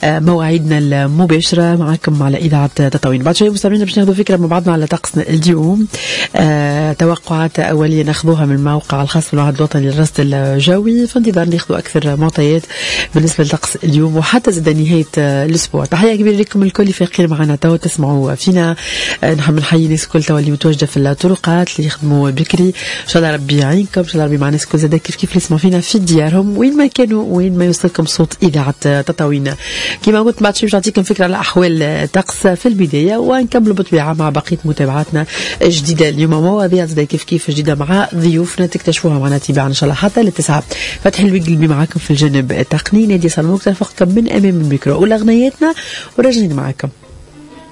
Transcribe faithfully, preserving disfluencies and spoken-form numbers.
مواعيدنا المباشرة معكم على إذاعة تطاوين. بعد شوي مستمعين باش ناخذ فكرة مع بعضنا على طقسنا اليوم. أه توقعات أولية ناخذوها من الموقع الخاص بالمعهد الوطني للرصد الجوي، في انتظار ناخذوا أكثر معطيات بالنسبة لطقس اليوم وحتى زاد نهاية الأسبوع. تحية كبيرة لكم الكل فاقين معنا توا تسمعوا فينا. أه نحب نحيي الناس الكل توا اللي متواجدة في الطرقات اللي يخدموا بكري، إن شاء الله ربي يعينكم، إن شاء الله ربي مع الناس الكل زاد كيف كيف يسمعوا فينا في ديارهم وين ما كانوا وين ما يوصلكم صوت إذاعة تطاوين. كما قلت بعد شوي باش نعطيكم فكرة على أحوال الطقس في البداية ونكملوا بالطبيعة مع بقية متابعاتنا جديدة اليوم، مواضيع زي كيف كيف جديدة مع ضيوفنا تكتشفوها معنا تباعا إن شاء الله حتى للتسعة. فتح الوقلبي معكم في الجانب التقني، نادية سلموك ترفقكم من أمام الميكرو والأغنياتنا وراجعين معكم.